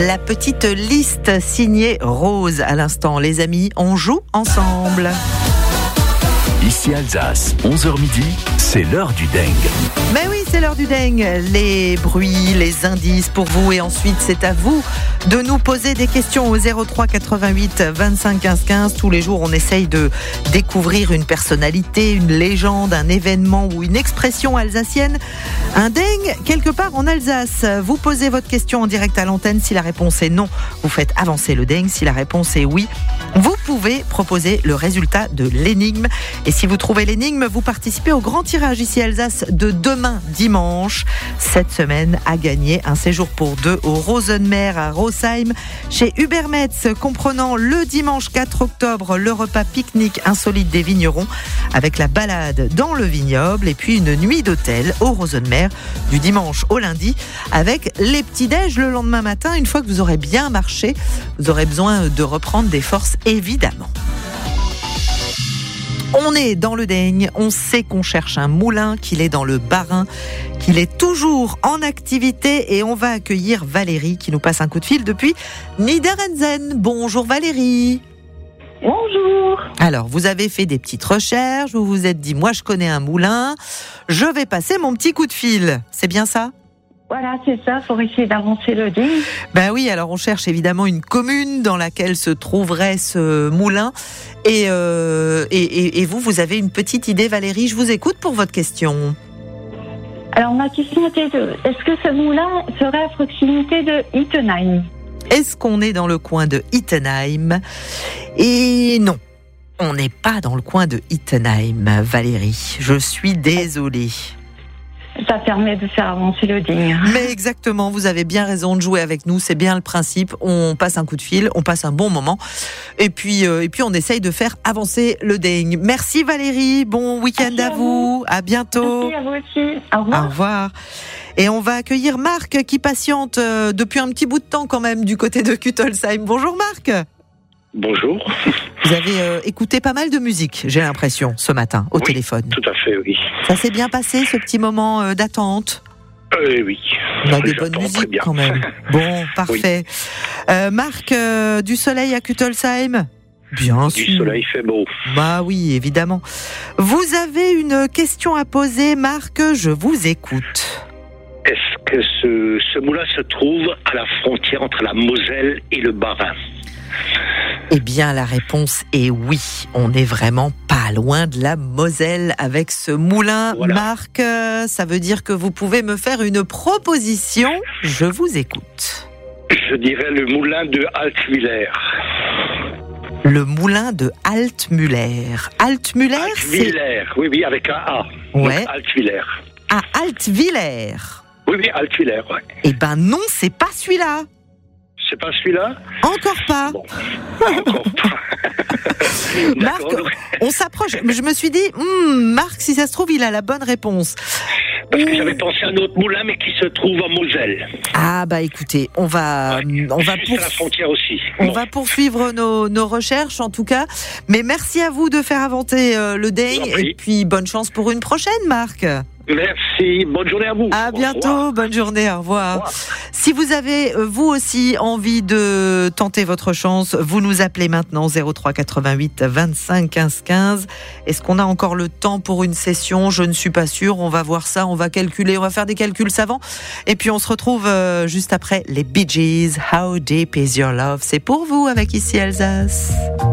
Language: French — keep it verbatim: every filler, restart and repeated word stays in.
La petite liste signée Rose à l'instant. Les amis, on joue ensemble. Ici Alsace, onze heures midi, c'est l'heure du dingue. Mais oui, c'est l'heure du dingue. Les bruits, les indices pour vous. Et ensuite, c'est à vous de nous poser des questions au zéro trois quatre-vingt-huit vingt-cinq quinze quinze. Tous les jours, on essaye de découvrir une personnalité, une légende, un événement ou une expression alsacienne. Un dingue, quelque part en Alsace. Vous posez votre question en direct à l'antenne. Si la réponse est non, vous faites avancer le dingue. Si la réponse est oui, vous pouvez proposer le résultat de l'énigme. Et si vous trouvez l'énigme, vous participez au grand tirage ici Alsace de demain dimanche. Cette semaine à gagner un séjour pour deux au Rosenmeer à Rosheim chez Ubermetz, comprenant le dimanche quatre octobre le repas pique-nique insolite des vignerons avec la balade dans le vignoble et puis une nuit d'hôtel au Rosenmeer du dimanche au lundi avec les petits-déj le lendemain matin. Une fois que vous aurez bien marché, vous aurez besoin de reprendre des forces évidemment. On est dans le Daigne, on sait qu'on cherche un moulin, qu'il est dans le Bas-Rhin, qu'il est toujours en activité et on va accueillir Valérie qui nous passe un coup de fil depuis Niederenzen. Bonjour Valérie. Bonjour. Alors, vous avez fait des petites recherches, vous vous êtes dit, moi je connais un moulin, je vais passer mon petit coup de fil. C'est bien ça ? Voilà, c'est ça, pour essayer d'avancer le dé. Ben oui, alors on cherche évidemment une commune dans laquelle se trouverait ce moulin. Et, euh, et, et, et vous, vous avez une petite idée, Valérie, je vous écoute pour votre question. Alors ma question était, de, est-ce que ce moulin serait à proximité de Ittenheim ? Est-ce qu'on est dans le coin de Ittenheim ? Et non, on n'est pas dans le coin de Ittenheim, Valérie. Je suis désolée. Ça permet de faire avancer le ding. Mais exactement, vous avez bien raison de jouer avec nous, c'est bien le principe. On passe un coup de fil, on passe un bon moment, et puis euh, et puis on essaye de faire avancer le ding. Merci Valérie, bon week-end à, à vous, à bientôt. Merci à vous aussi. Au revoir. Au revoir. Et on va accueillir Marc qui patiente euh, depuis un petit bout de temps quand même du côté de Kuttolsheim. Bonjour Marc. Bonjour. Vous avez euh, écouté pas mal de musique, j'ai l'impression, ce matin, au oui, téléphone. Tout à fait, oui. Ça s'est bien passé, ce petit moment euh, d'attente ? euh, Oui. On a des bonnes musiques quand même. Bon, parfait. Oui. Euh, Marc, euh, du soleil à Kuttolsheim ? Bien du sûr. Du soleil fait beau. Bah oui, évidemment. Vous avez une question à poser, Marc, je vous écoute. Est-ce que ce, ce moulin se trouve à la frontière entre la Moselle et le Bas-Rhin ? Eh bien, la réponse est oui. On n'est vraiment pas loin de la Moselle avec ce moulin. Voilà. Marc, euh, ça veut dire que vous pouvez me faire une proposition. Je vous écoute. Je dirais le moulin de Altmüller. Le moulin de Altmüller. Altmüller, Altmüller, c'est... oui, oui, avec un A. Ouais. Altmüller. À Altwiller. Oui, oui, Altmüller, ouais. Eh ben non, c'est pas celui-là. C'est pas celui-là ? Encore pas. Bon. Encore pas. Marc, on s'approche. Je me suis dit, hmm, Marc, si ça se trouve, il a la bonne réponse. Parce que j'avais pensé à un autre moulin, mais qui se trouve en Moselle. Ah bah écoutez, on va, ouais, on va pour... la frontière aussi. On bon. va poursuivre nos, nos recherches en tout cas. Mais merci à vous de faire avancer euh, le dingue et puis bonne chance pour une prochaine, Marc. Merci, bonne journée à vous. À bientôt, bonne journée, au revoir. au revoir. Si vous avez, vous aussi, envie de tenter votre chance, vous nous appelez maintenant zéro trois quatre-vingt-huit vingt-cinq quinze quinze. Est-ce qu'on a encore le temps pour une session ? Je ne suis pas sûre, on va voir ça, on va calculer, on va faire des calculs savants. Et puis on se retrouve euh, juste après les Bee Gees, How Deep Is Your Love ? C'est pour vous avec Ici Alsace.